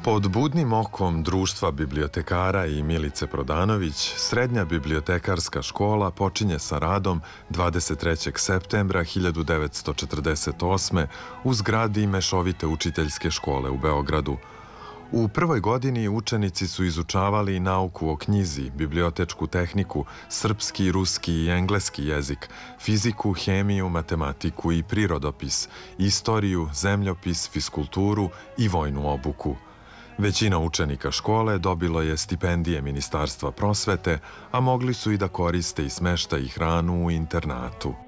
Pod budnim okom Društva bibliotekara i Milice Prodanović, Srednja bibliotekarska škola počinje sa radom 23. septembra 1948. u zgradi Mešovite učiteljske škole u Beogradu. U prvoj godini učenici su izučavali nauku o knjizi, bibliotečku tehniku, srpski, ruski i engleski jezik, fiziku, hemiju, matematiku i prirodopis, istoriju, zemljopis, fiskulturu i vojnu obuku. Većina učenika škole dobilo je stipendije Ministarstva prosvete, a mogli su i da koriste i smeštaj i hranu u internatu.